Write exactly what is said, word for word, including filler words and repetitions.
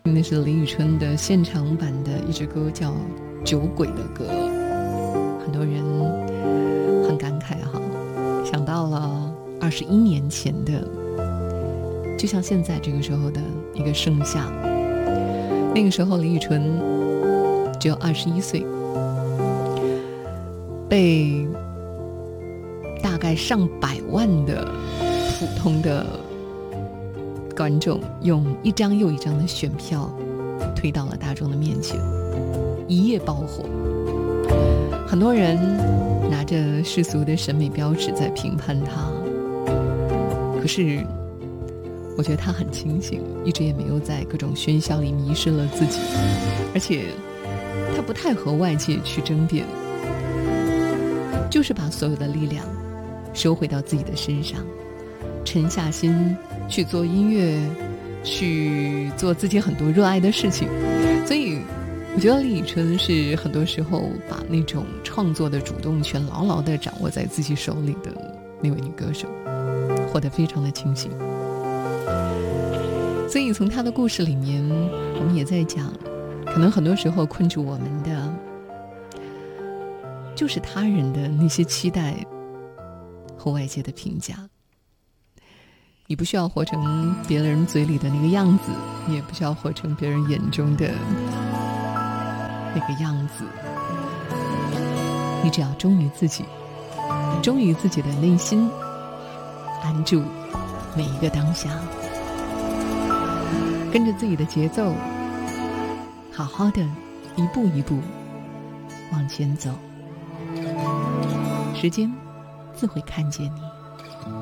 那是李宇春的现场版的一支歌，叫《酒鬼的歌》。很多人很感慨哈，想到了二十一年前的，就像现在这个时候的一个盛夏。那个时候李宇春只有二十一岁，被大概上百万的普通的观众用一张又一张的选票推到了大众的面前，一夜爆火。很多人拿着世俗的审美标尺在评判他，可是我觉得他很清醒，一直也没有在各种喧嚣里迷失了自己，而且他不太和外界去争辩，就是把所有的力量收回到自己的身上，沉下心去做音乐，去做自己很多热爱的事情。所以我觉得李宇春是很多时候把那种创作的主动权牢牢地掌握在自己手里的那位女歌手，活得非常的清醒。所以从她的故事里面，我们也在讲，可能很多时候困住我们的就是他人的那些期待和外界的评价。你不需要活成别人嘴里的那个样子，你也不需要活成别人眼中的那个样子，你只要忠于自己，忠于自己的内心，安住每一个当下，跟着自己的节奏，好好的一步一步往前走，时间自会看见你。